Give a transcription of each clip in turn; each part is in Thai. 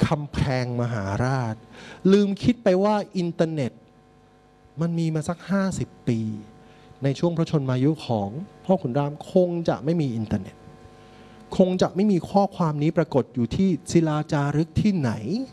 คำแพงมหาราชลืมคิดไปว่าอินเทอร์เน็ตมันมีมาสัก50 ปีในช่วงพระชนมายุของพ่อขุนรามคงจะไม่มีอินเทอร์เน็ตคงจะไม่มีข้อความนี้ปรากฏอยู่ที่ศิลาจารึกที่ไหน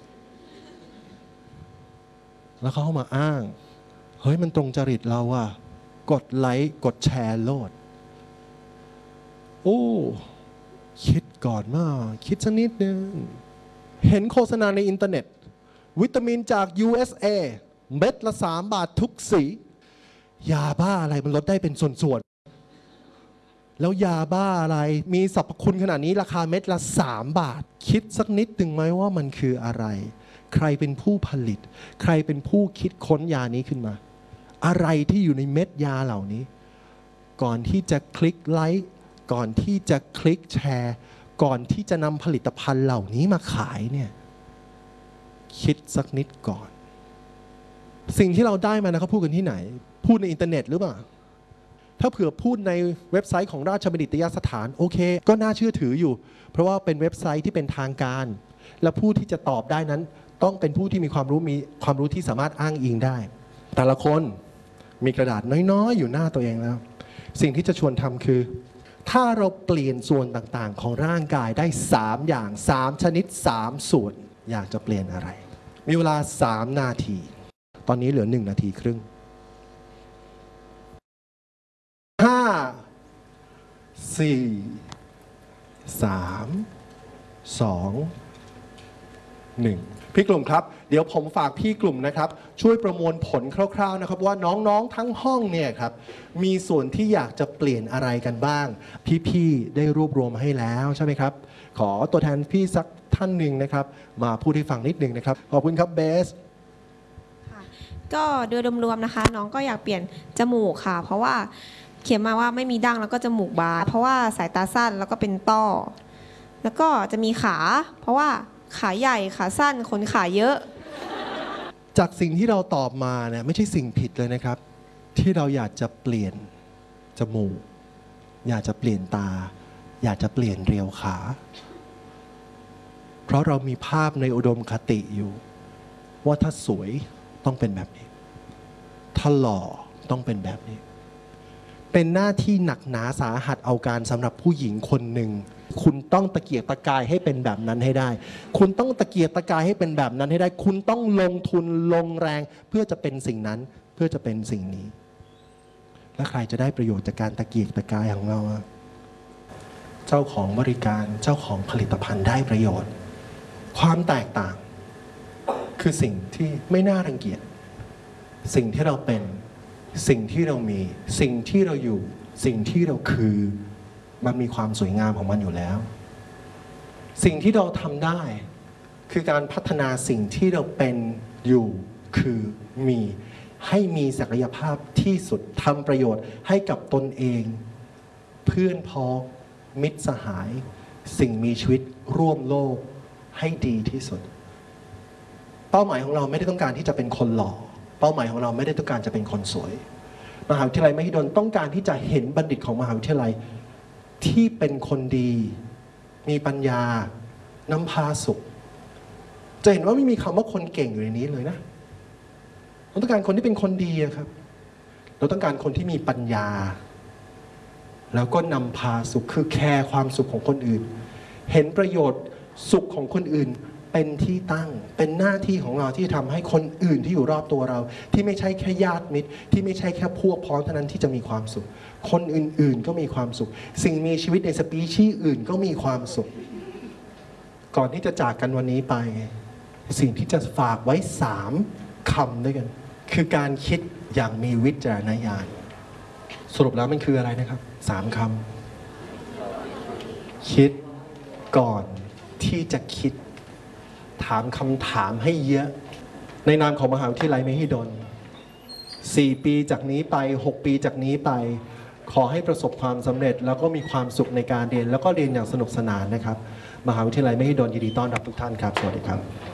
แล้วเขาเข้ามาอ้างเฮ้ยมันตรงจริตเราอะกดไลค์กดแชร์โลดโอ้คิดก่อนมาคิดสักนิดนึงเห็นโฆษณาในอินเทอร์เน็ตวิตามินจาก USA เม็ดละ3 บาททุกสียาบ้าอะไรมันลดได้เป็นส่วนๆแล้วยาบ้าอะไรมีสรรพคุณขนาดนี้ราคาเม็ดละ3 บาทคิดสักนิดนึงไหมว่ามันคืออะไรใครเป็นผู้ผลิตใครเป็นผู้คิดค้นยานี้ขึ้นมาอะไรที่อยู่ในเม็ดยาเหล่านี้ก่อนที่จะคลิกไลค์ก่อนที่จะคลิกแชร์ก่อนที่จะนำผลิตภัณฑ์เหล่านี้มาขายเนี่ยคิดสักนิดก่อนสิ่งที่เราได้มานะเขาพูดกันที่ไหนพูดในอินเทอร์เน็ตหรือเปล่าถ้าเผื่อพูดในเว็บไซต์ของราชบัณฑิตยสถานโอเคก็น่าเชื่อถืออยู่เพราะว่าเป็นเว็บไซต์ที่เป็นทางการและผู้ที่จะตอบได้นั้นต้องเป็นผู้ที่มีความรู้ที่สามารถอ้างอิงได้แต่ละคนมีกระดาษน้อยๆอยู่หน้าตัวเองแล้วสิ่งที่จะชวนทำคือถ้าเราเปลี่ยนส่วนต่างๆของร่างกายได้3 อย่าง3 ชนิด3 ส่วนอยากจะเปลี่ยนอะไรมีเวลา3 นาทีตอนนี้เหลือ1 นาทีครึ่ง5 4 3 2 1พี่กลุ่มครับเดี๋ยวผมฝากพี่กลุ่มนะครับช่วยประมวลผลคร่าวๆนะครับว่าน้องๆทั้งห้องเนี่ยครับมีส่วนที่อยากจะเปลี่ยนอะไรกันบ้างพี่ๆได้รวบรวมให้แล้วใช่ไหมครับขอตัวแทนพี่สักท่านหนึ่งนะครับมาพูดให้ฟังนิดนึงนะครับขอบคุณครับเบสก็โดยรวมๆนะคะน้องก็อยากเปลี่ยนจมูกค่ะเพราะว่าเขียนมาว่าไม่มีดั้งแล้วก็จมูกบานเพราะว่าสายตาสั้นแล้วก็เป็นต้อแล้วก็จะมีขาเพราะว่าขาใหญ่ขาสั้นขนขาเยอะจากสิ่งที่เราตอบมาเนี่ยไม่ใช่สิ่งผิดเลยนะครับที่เราอยากจะเปลี่ยนจมูกอยากจะเปลี่ยนตาอยากจะเปลี่ยนเรียวขาเพราะเรามีภาพในอุดมคติอยู่ว่าถ้าสวยต้องเป็นแบบนี้ถ้าหล่อต้องเป็นแบบนี้เป็นหน้าที่หนักหนาสาหัสเอาการสำหรับผู้หญิงคนหนึ่งคุณต้องตะเกียกตะกายให้เป็นแบบนั้นให้ได้คุณต้องตะเกียกตะกายให้เป็นแบบนั้นให้ได้คุณต้องลงทุนลงแรงเพื่อจะเป็นสิ่งนั้นเพื่อจะเป็นสิ่งนี้และใครจะได้ประโยชน์จากการตะเกียกตะกายของเราเจ้าของบริการเจ้าของผลิตภัณฑ์ได้ประโยชน์ความแตกต่างคือสิ่งที่ไม่น่ารังเกียจสิ่งที่เราเป็นสิ่งที่เรามีสิ่งที่เราอยู่สิ่งที่เราคือมันมีความสวยงามของมันอยู่แล้วสิ่งที่เราทำได้คือการพัฒนาสิ่งที่เราเป็นอยู่คือมีให้มีศักยภาพที่สุดทำประโยชน์ให้กับตนเองเพื่อนพ้องมิตรสหายสิ่งมีชีวิตร่วมโลกให้ดีที่สุดเป้าหมายของเราไม่ได้ต้องการที่จะเป็นคนหล่อเป้าหมายของเราไม่ได้ต้องการจะเป็นคนสวยมหาวิทยาลัยมหิดลต้องการที่จะเห็นบัณฑิตของมหาวิทยาลัยที่เป็นคนดีมีปัญญานำพาสุขจะเห็นว่าไม่มีคำว่าคนเก่งอยู่ในนี้เลยนะเราต้องการคนที่เป็นคนดีครับเราต้องการคนที่มีปัญญาแล้วก็นำพาสุขคือแคร์ความสุขของคนอื่นเห็นประโยชน์สุขของคนอื่นเป็นที่ตั้งเป็นหน้าที่ของเราที่ทำให้คนอื่นที่อยู่รอบตัวเราที่ไม่ใช่แค่ญาติมิตรที่ไม่ใช่แค่พวกพ้องเท่านั้นที่จะมีความสุขคนอื่นๆก็มีความสุขสิ่งมีชีวิตในสปีชีส์อื่นก็มีความสุขก่อนที่จะจากกันวันนี้ไปสิ่งที่จะฝากไว้3 คำด้วยกันคือการคิดอย่างมีวิจารณญาณสรุปแล้วมันคืออะไรนะครับ3 คำคิดก่อนที่จะคิดถามคำถามให้เยอะในนามของมหาวิทยาลัยมหิดล4 ปีจากนี้ไป6 ปีจากนี้ไปขอให้ประสบความสำเร็จแล้วก็มีความสุขในการเรียนแล้วก็เรียนอย่างสนุกสนานนะครับมหาวิทยาลัยมหิดลยินดีต้อนรับทุกท่านครับสวัสดีครับ